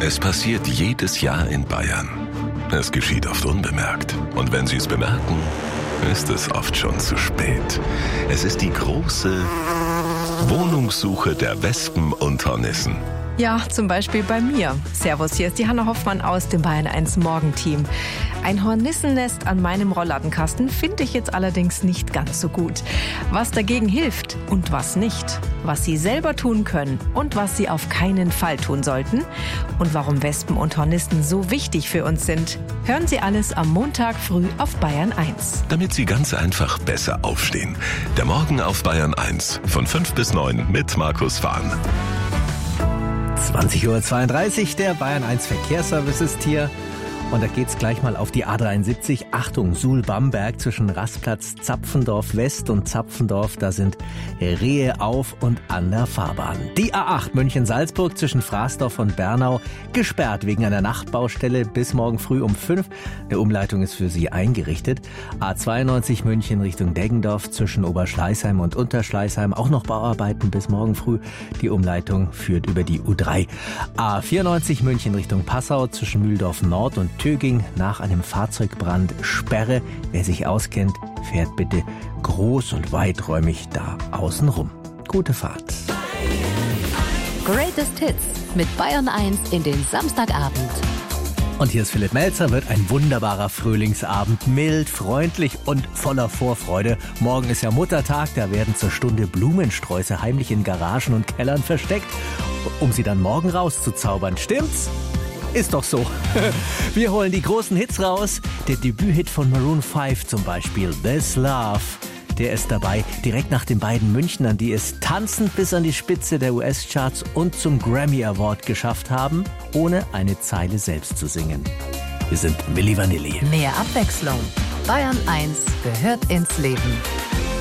Es passiert jedes Jahr in Bayern. Es geschieht oft unbemerkt. Und wenn Sie es bemerken, ist es oft schon zu spät. Es ist die große Wohnungssuche der Wespen und Hornissen. Ja, zum Beispiel bei mir. Servus, hier ist die Hanna Hoffmann aus dem Bayern 1 Morgenteam. Ein Hornissennest an meinem Rollladenkasten finde ich jetzt allerdings nicht ganz so gut. Was dagegen hilft und was nicht. Was Sie selber tun können und was Sie auf keinen Fall tun sollten. Und warum Wespen und Hornissen so wichtig für uns sind. Hören Sie alles am Montag früh auf Bayern 1. Damit Sie ganz einfach besser aufstehen. Der Morgen auf Bayern 1 von 5 bis 9 mit Markus Fahn. 20:32 Uhr, der Bayern 1 Verkehrsservice ist hier. Und da geht's gleich mal auf die A73. Achtung, Suhl-Bamberg zwischen Rastplatz Zapfendorf West und Zapfendorf. Da sind Rehe auf und an der Fahrbahn. Die A8 München-Salzburg zwischen Fraßdorf und Bernau gesperrt wegen einer Nachtbaustelle bis morgen früh um 5. Eine Umleitung ist für Sie eingerichtet. A92 München Richtung Deggendorf zwischen Oberschleißheim und Unterschleißheim. Auch noch Bauarbeiten bis morgen früh. Die Umleitung führt über die U3. A94 München Richtung Passau zwischen Mühldorf Nord und Töging nach einem Fahrzeugbrand Sperre. Wer sich auskennt, fährt bitte groß und weiträumig da außen rum. Gute Fahrt. Greatest Hits mit Bayern 1 in den Samstagabend. Und hier ist Philipp Melzer, wird ein wunderbarer Frühlingsabend, mild, freundlich und voller Vorfreude. Morgen ist ja Muttertag, da werden zur Stunde Blumensträuße heimlich in Garagen und Kellern versteckt, um sie dann morgen rauszuzaubern. Stimmt's? Ist doch so. Wir holen die großen Hits raus. Der Debüthit von Maroon 5 zum Beispiel, This Love. Der ist dabei, direkt nach den beiden Münchnern, die es tanzend bis an die Spitze der US-Charts und zum Grammy Award geschafft haben, ohne eine Zeile selbst zu singen. Wir sind Milli Vanilli. Mehr Abwechslung. Bayern 1 gehört ins Leben.